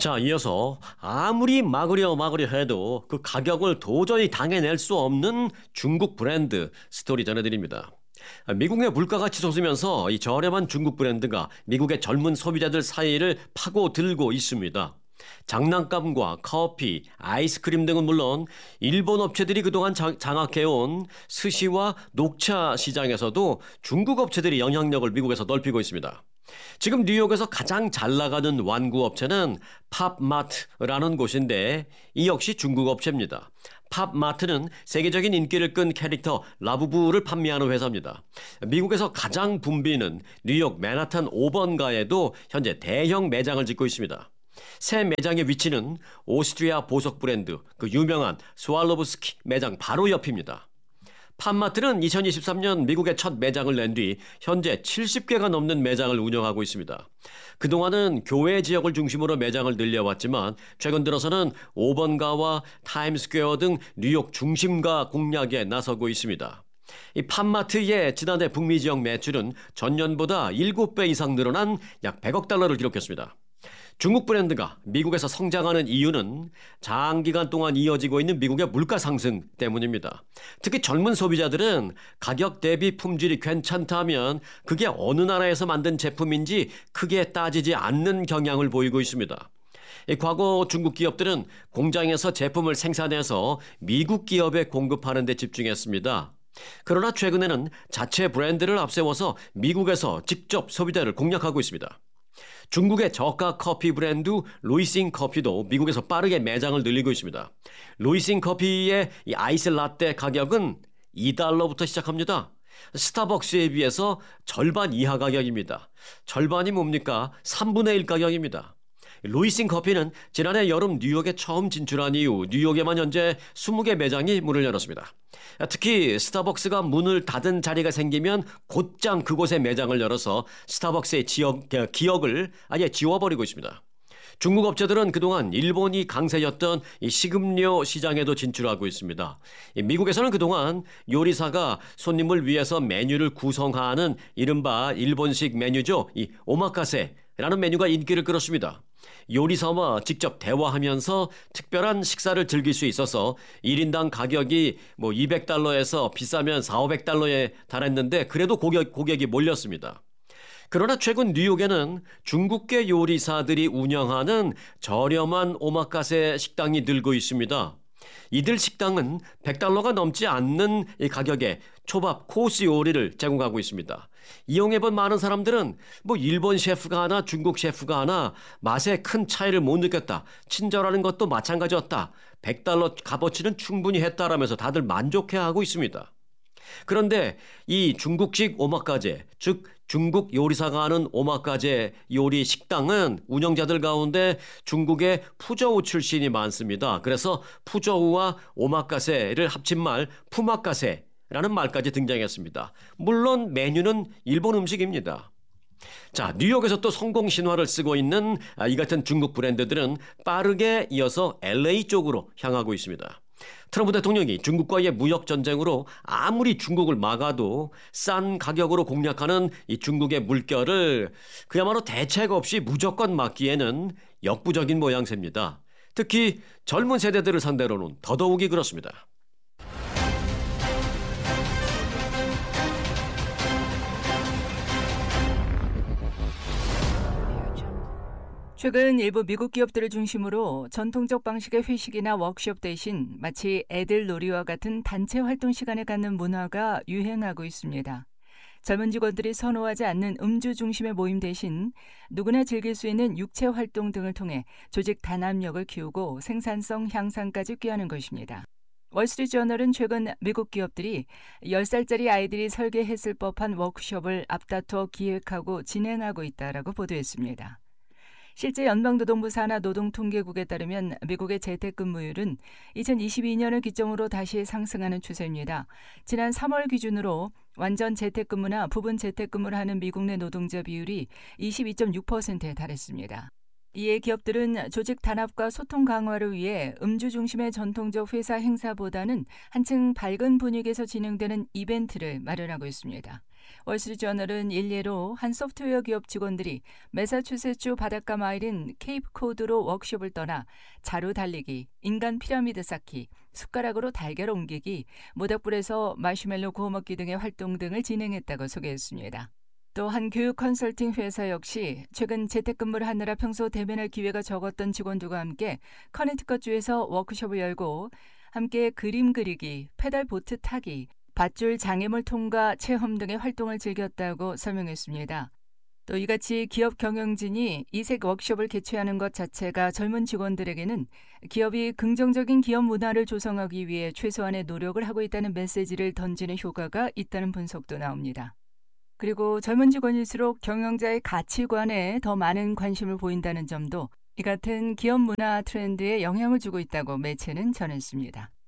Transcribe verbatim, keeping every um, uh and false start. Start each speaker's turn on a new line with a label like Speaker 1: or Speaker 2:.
Speaker 1: 자, 이어서 아무리 막으려 막으려 해도 그 가격을 도저히 당해낼 수 없는 중국 브랜드 스토리 전해드립니다. 미국의 물가가 치솟으면서 이 저렴한 중국 브랜드가 미국의 젊은 소비자들 사이를 파고들고 있습니다. 장난감과 커피, 아이스크림 등은 물론 일본 업체들이 그동안 장, 장악해온 스시와 녹차 시장에서도 중국 업체들이 영향력을 미국에서 넓히고 있습니다. 지금 뉴욕에서 가장 잘 나가는 완구 업체는 팝마트라는 곳인데 이 역시 중국 업체입니다. 팝마트는 세계적인 인기를 끈 캐릭터 라부부를 판매하는 회사입니다. 미국에서 가장 붐비는 뉴욕 맨하탄 오 번가에도 현재 대형 매장을 짓고 있습니다. 새 매장의 위치는 오스트리아 보석 브랜드 그 유명한 스왈로브스키 매장 바로 옆입니다. 팝마트는 이천이십삼 년 미국의 첫 매장을 낸 뒤 현재 칠십 개가 넘는 매장을 운영하고 있습니다. 그동안은 교외 지역을 중심으로 매장을 늘려왔지만 최근 들어서는 오 번가와 타임스퀘어 등 뉴욕 중심가 공략에 나서고 있습니다. 이 팝마트의 지난해 북미 지역 매출은 전년보다 일곱 배 이상 늘어난 약 백억 달러를 기록했습니다. 중국 브랜드가 미국에서 성장하는 이유는 장기간 동안 이어지고 있는 미국의 물가 상승 때문입니다. 특히 젊은 소비자들은 가격 대비 품질이 괜찮다면 그게 어느 나라에서 만든 제품인지 크게 따지지 않는 경향을 보이고 있습니다. 과거 중국 기업들은 공장에서 제품을 생산해서 미국 기업에 공급하는 데 집중했습니다. 그러나 최근에는 자체 브랜드를 앞세워서 미국에서 직접 소비자를 공략하고 있습니다. 중국의 저가 커피 브랜드 로이싱 커피도 미국에서 빠르게 매장을 늘리고 있습니다. 로이싱 커피의 이 아이스 라떼 가격은 이 달러부터 시작합니다. 스타벅스에 비해서 절반 이하 가격입니다. 절반이 뭡니까? 삼분의 일 가격입니다. 로이싱 커피는 지난해 여름 뉴욕에 처음 진출한 이후 뉴욕에만 현재 스무 개 매장이 문을 열었습니다. 특히 스타벅스가 문을 닫은 자리가 생기면 곧장 그곳에 매장을 열어서 스타벅스의 지역, 기억을 아예 지워버리고 있습니다. 중국 업체들은 그동안 일본이 강세였던 이 식음료 시장에도 진출하고 있습니다. 미국에서는 그동안 요리사가 손님을 위해서 메뉴를 구성하는 이른바 일본식 메뉴죠. 이 오마카세라는 메뉴가 인기를 끌었습니다. 요리사와 직접 대화하면서 특별한 식사를 즐길 수 있어서 일 인당 가격이 뭐 이백 달러에서 비싸면 사오백 달러에 달했는데 그래도 고객, 고객이 몰렸습니다. 그러나 최근 뉴욕에는 중국계 요리사들이 운영하는 저렴한 오마카세 식당이 늘고 있습니다. 이들 식당은 백 달러가 넘지 않는 이 가격에 초밥 코스 요리를 제공하고 있습니다. 이용해본 많은 사람들은 뭐 일본 셰프가 하나 중국 셰프가 하나 맛에 큰 차이를 못 느꼈다. 친절하는 것도 마찬가지였다. 백 달러 값어치는 충분히 했다라면서 다들 만족해하고 있습니다. 그런데 이 중국식 오마카세, 즉 중국 요리사가 하는 오마카세 요리 식당은 운영자들 가운데 중국의 푸저우 출신이 많습니다. 그래서 푸저우와 오마카세를 합친 말 푸마카세라는 말까지 등장했습니다. 물론 메뉴는 일본 음식입니다. 자, 뉴욕에서 또 성공 신화를 쓰고 있는 이 같은 중국 브랜드들은 빠르게 이어서 엘에이 쪽으로 향하고 있습니다. 트럼프 대통령이 중국과의 무역 전쟁으로 아무리 중국을 막아도 싼 가격으로 공략하는 이 중국의 물결을 그야말로 대책 없이 무조건 막기에는 역부족인 모양새입니다. 특히 젊은 세대들을 상대로는 더더욱이 그렇습니다.
Speaker 2: 최근 일부 미국 기업들을 중심으로 전통적 방식의 회식이나 워크숍 대신 마치 애들 놀이와 같은 단체 활동 시간을 갖는 문화가 유행하고 있습니다. 젊은 직원들이 선호하지 않는 음주 중심의 모임 대신 누구나 즐길 수 있는 육체 활동 등을 통해 조직 단합력을 키우고 생산성 향상까지 꾀하는 것입니다. 월스트리트저널은 최근 미국 기업들이 열 살짜리 아이들이 설계했을 법한 워크숍을 앞다퉈 기획하고 진행하고 있다라고 보도했습니다. 실제 연방노동부 산하 노동통계국에 따르면 미국의 재택근무율은 이천이십이 년을 기점으로 다시 상승하는 추세입니다. 지난 삼월 기준으로 완전 재택근무나 부분 재택근무를 하는 미국 내 노동자 비율이 이십이 점 육 퍼센트에 달했습니다. 이에 기업들은 조직 단합과 소통 강화를 위해 음주 중심의 전통적 회사 행사보다는 한층 밝은 분위기에서 진행되는 이벤트를 마련하고 있습니다. 월스트리트저널은 일례로 한 소프트웨어 기업 직원들이 매사추세츠 바닷가 마을인 케이프 코드로 워크숍을 떠나 자루 달리기, 인간 피라미드 쌓기, 숟가락으로 달걀 옮기기, 모닥불에서 마시멜로 구워 먹기 등의 활동 등을 진행했다고 소개했습니다. 또 한 교육 컨설팅 회사 역시 최근 재택근무를 하느라 평소 대면할 기회가 적었던 직원들과 함께 커네티컷주에서 워크숍을 열고 함께 그림 그리기, 페달 보트 타기, 밧줄 장애물 통과 체험 등의 활동을 즐겼다고 설명했습니다. 또 이같이 기업 경영진이 이색 워크숍을 개최하는 것 자체가 젊은 직원들에게는 기업이 긍정적인 기업 문화를 조성하기 위해 최소한의 노력을 하고 있다는 메시지를 던지는 효과가 있다는 분석도 나옵니다. 그리고 젊은 직원일수록 경영자의 가치관에 더 많은 관심을 보인다는 점도 이 같은 기업 문화 트렌드에 영향을 주고 있다고 매체는 전했습니다.